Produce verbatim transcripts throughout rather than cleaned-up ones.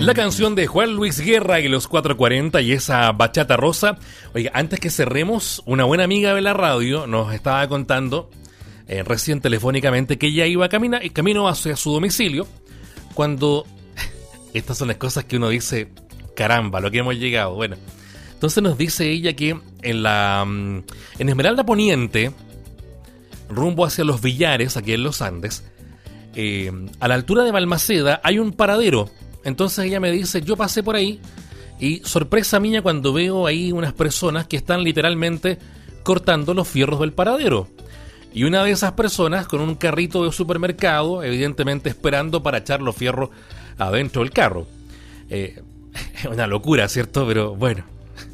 La canción de Juan Luis Guerra y los cuatro cuarenta y esa bachata rosa. Oiga, antes que cerremos, una buena amiga de la radio nos estaba contando eh, recién telefónicamente que ella iba a caminar, camino hacia su domicilio cuando... Estas son las cosas que uno dice, caramba, lo que hemos llegado. Bueno, entonces nos dice ella que en la en Esmeralda Poniente, rumbo hacia los Villares, aquí en los Andes, eh, a la altura de Balmaceda hay un paradero. Entonces ella me dice, yo pasé por ahí y sorpresa mía cuando veo ahí unas personas que están literalmente cortando los fierros del paradero. Y una de esas personas con un carrito de supermercado, evidentemente esperando para echar los fierros adentro del carro. Eh, es una locura, ¿cierto? Pero bueno.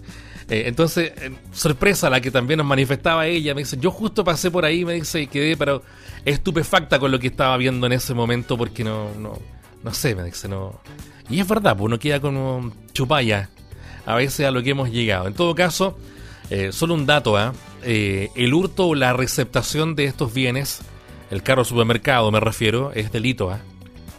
Eh, entonces, eh, sorpresa la que también nos manifestaba ella. Me dice, yo justo pasé por ahí, me dice, y quedé pero estupefacta con lo que estaba viendo en ese momento porque no... no No sé, me dice, no. Y es verdad, pues uno queda como chupalla a veces a lo que hemos llegado. En todo caso, eh, solo un dato, ¿eh? Eh, el hurto o la receptación de estos bienes, el carro supermercado me refiero, es delito, ¿eh?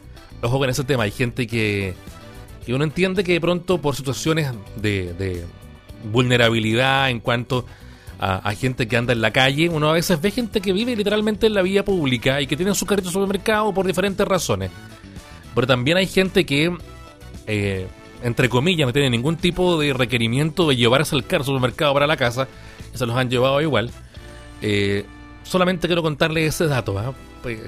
Ojo con ese tema, hay gente que, que uno entiende que de pronto por situaciones de, de vulnerabilidad en cuanto a, a gente que anda en la calle, uno a veces ve gente que vive literalmente en la vía pública y que tiene su carrito supermercado por diferentes razones. Pero también hay gente que, eh, entre comillas, no tiene ningún tipo de requerimiento de llevarse el carro supermercado para la casa, y se los han llevado igual. Eh, solamente quiero contarles ese dato, ¿eh? Pues,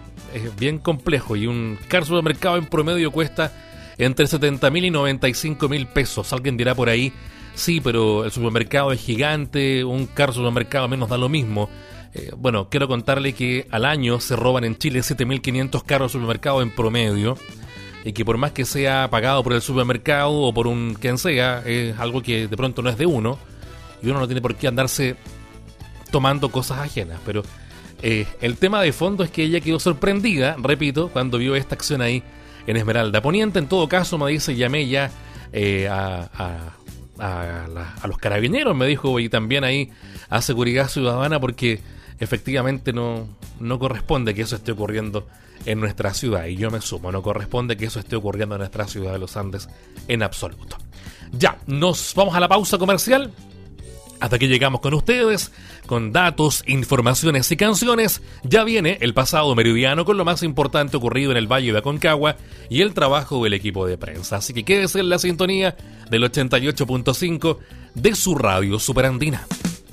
es bien complejo y un carro supermercado en promedio cuesta entre setenta mil y noventa y cinco mil pesos. Alguien dirá por ahí, sí, pero el supermercado es gigante, un carro supermercado menos da lo mismo. Eh, bueno, quiero contarle que al año se roban en Chile siete mil quinientos carros supermercados en promedio y que por más que sea pagado por el supermercado o por un quien sea, es algo que de pronto no es de uno y uno no tiene por qué andarse tomando cosas ajenas. Pero eh, el tema de fondo es que ella quedó sorprendida, repito, cuando vio esta acción ahí en Esmeralda Poniente. En todo caso, me dice, llamé ya eh, a... a A, la, a los carabineros, me dijo, y también ahí a Seguridad Ciudadana, porque efectivamente no, no corresponde que eso esté ocurriendo en nuestra ciudad, y yo me sumo, no corresponde que eso esté ocurriendo en nuestra ciudad de los Andes en absoluto. Ya, nos vamos a la pausa comercial. Hasta que llegamos con ustedes, con datos, informaciones y canciones. Ya viene el pasado meridiano con lo más importante ocurrido en el Valle de Aconcagua y el trabajo del equipo de prensa. Así que quédese en la sintonía del ochenta y ocho punto cinco de su radio Superandina.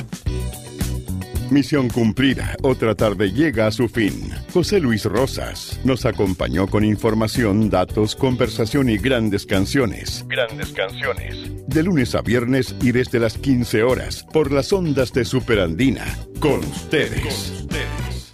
Misión cumplida, otra tarde llega a su fin. José Luis Rosas nos acompañó con información, datos, conversación y grandes canciones. Grandes canciones. De lunes a viernes y desde las quince horas por las ondas de Superandina. Con ustedes. Con ustedes.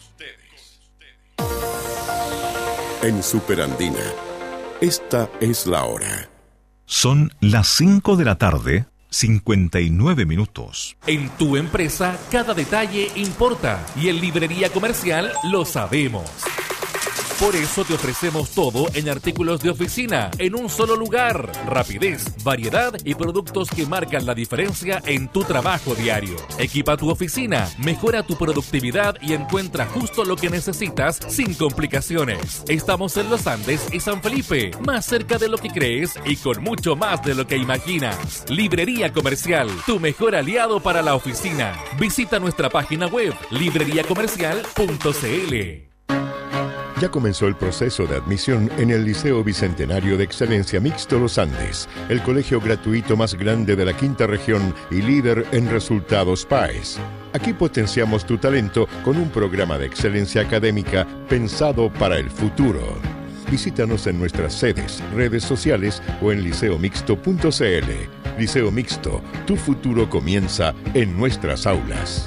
En Superandina, esta es la hora. Son las cinco de la tarde. cincuenta y nueve minutos. En tu empresa, cada detalle importa y en Librería Comercial lo sabemos. Por eso te ofrecemos todo en artículos de oficina, en un solo lugar. Rapidez, variedad y productos que marcan la diferencia en tu trabajo diario. Equipa tu oficina, mejora tu productividad y encuentra justo lo que necesitas sin complicaciones. Estamos en Los Andes y San Felipe, más cerca de lo que crees y con mucho más de lo que imaginas. Librería Comercial, tu mejor aliado para la oficina. Visita nuestra página web, librería comercial punto c l. Ya comenzó el proceso de admisión en el Liceo Bicentenario de Excelencia Mixto Los Andes, el colegio gratuito más grande de la quinta región y líder en resultados P A E S. Aquí potenciamos tu talento con un programa de excelencia académica pensado para el futuro. Visítanos en nuestras sedes, redes sociales o en liceo mixto punto c l. Liceo Mixto, tu futuro comienza en nuestras aulas.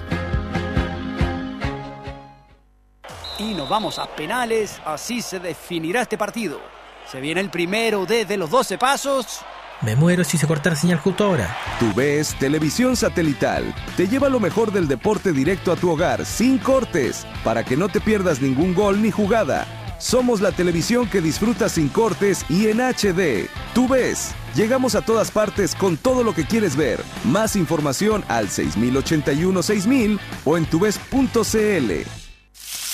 Y nos vamos a penales, así se definirá este partido. Se viene el primero desde los doce pasos. Me muero si se corta la señal justo ahora. TUVES Televisión Satelital te lleva lo mejor del deporte directo a tu hogar, sin cortes, para que no te pierdas ningún gol ni jugada. Somos la televisión que disfrutas sin cortes y en H D. TUVES. Llegamos a todas partes con todo lo que quieres ver. Más información al seis mil ochenta y uno seis mil o en tuves punto c l.